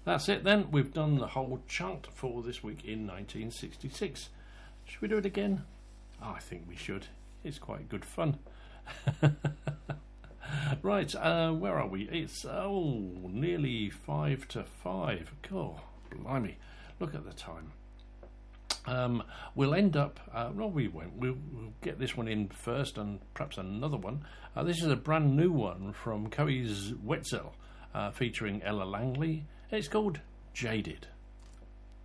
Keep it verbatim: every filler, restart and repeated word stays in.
That's it then. We've done the whole chart for this week in nineteen sixty-six. Should we do it again? Oh, I think we should. It's quite good fun. Right, uh, where are we? It's, oh, nearly five to five. God, blimey. Look at the time. Um, we'll end up, uh, no we won't, we'll, we'll get this one in first and perhaps another one. Uh, this is a brand new one from Coe's Wetzel, uh, featuring Ella Langley. It's called Jaded.